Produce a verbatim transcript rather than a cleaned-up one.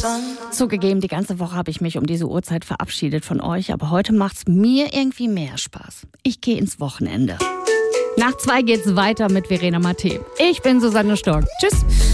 Zugegeben, die ganze Woche habe ich mich um diese Uhrzeit verabschiedet von euch, aber heute macht's mir irgendwie mehr Spaß. Ich gehe ins Wochenende. Nach zwei geht's weiter mit Verena Mattei. Ich bin Susanne Stork. Tschüss.